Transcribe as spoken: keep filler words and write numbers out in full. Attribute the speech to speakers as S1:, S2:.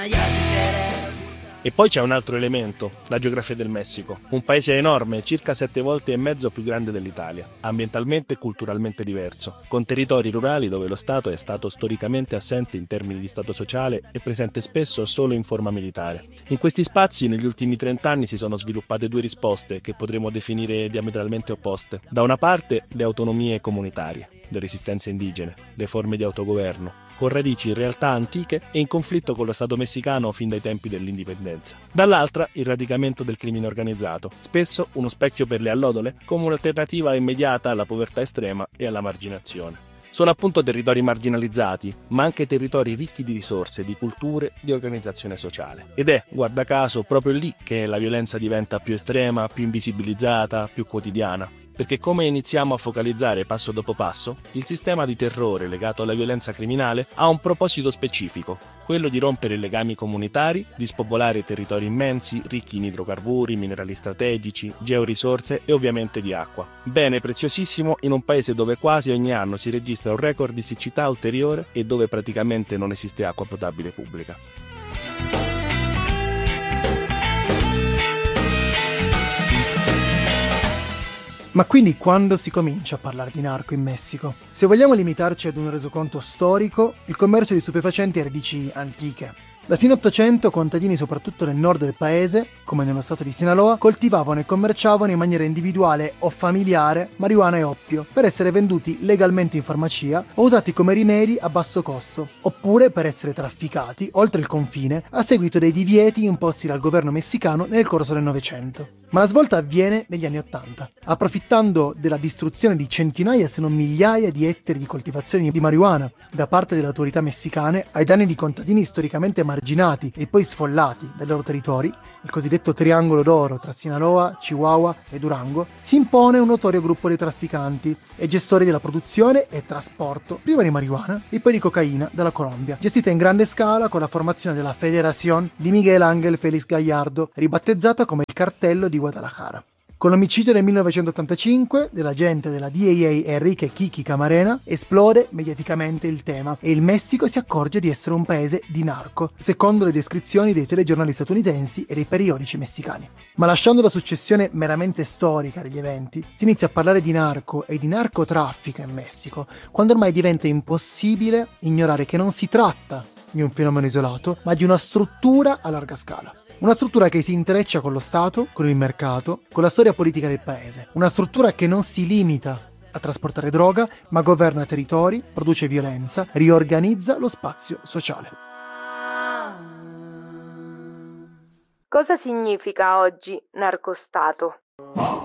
S1: E poi c'è un altro elemento, la geografia del Messico, un paese enorme, circa sette volte e mezzo più grande dell'Italia, ambientalmente e culturalmente diverso, con territori rurali dove lo Stato è stato storicamente assente in termini di stato sociale e presente spesso solo in forma militare. In questi spazi negli ultimi trent'anni si sono sviluppate due risposte che potremmo definire diametralmente opposte. Da una parte le autonomie comunitarie, le resistenze indigene, le forme di autogoverno, con radici in realtà antiche e in conflitto con lo Stato messicano fin dai tempi dell'indipendenza. Dall'altra, il radicamento del crimine organizzato, spesso uno specchio per le allodole, come un'alternativa immediata alla povertà estrema e alla marginazione. Sono appunto territori marginalizzati, ma anche territori ricchi di risorse, di culture, di organizzazione sociale. Ed è, guarda caso, proprio lì che la violenza diventa più estrema, più invisibilizzata, più quotidiana. Perché come iniziamo a focalizzare passo dopo passo, il sistema di terrore legato alla violenza criminale ha un proposito specifico, quello di rompere legami comunitari, di spopolare territori immensi, ricchi in idrocarburi, minerali strategici, georisorse e ovviamente di acqua. Bene preziosissimo in un paese dove quasi ogni anno si registra un record di siccità ulteriore e dove praticamente non esiste acqua potabile pubblica.
S2: Ma quindi quando si comincia a parlare di narco in Messico? Se vogliamo limitarci ad un resoconto storico, il commercio di stupefacenti ha radici antiche. Da fine Ottocento contadini soprattutto nel nord del paese, come nello stato di Sinaloa, coltivavano e commerciavano in maniera individuale o familiare marijuana e oppio per essere venduti legalmente in farmacia o usati come rimedi a basso costo, oppure per essere trafficati oltre il confine a seguito dei divieti imposti dal governo messicano nel corso del Novecento. Ma la svolta avviene negli anni Ottanta, approfittando della distruzione di centinaia se non migliaia di ettari di coltivazioni di marijuana da parte delle autorità messicane ai danni di contadini storicamente marginati e poi sfollati dai loro territori, il cosiddetto triangolo d'oro tra Sinaloa, Chihuahua e Durango, si impone un notorio gruppo di trafficanti e gestori della produzione e trasporto prima di marijuana e poi di cocaina dalla Colombia, gestita in grande scala con la formazione della Federación di Miguel Ángel Félix Gallardo, ribattezzata come il cartello di Guadalajara. Con l'omicidio del millenovecentottantacinque dell'agente della D E A Enrique Kiki Camarena esplode mediaticamente il tema e il Messico si accorge di essere un paese di narco, secondo le descrizioni dei telegiornali statunitensi e dei periodici messicani. Ma lasciando la successione meramente storica degli eventi, si inizia a parlare di narco e di narcotraffico in Messico, quando ormai diventa impossibile ignorare che non si tratta di un fenomeno isolato, ma di una struttura a larga scala. Una struttura che si intreccia con lo Stato, con il mercato, con la storia politica del paese. Una struttura che non si limita a trasportare droga, ma governa territori, produce violenza, riorganizza lo spazio sociale.
S3: Cosa significa oggi narcostato?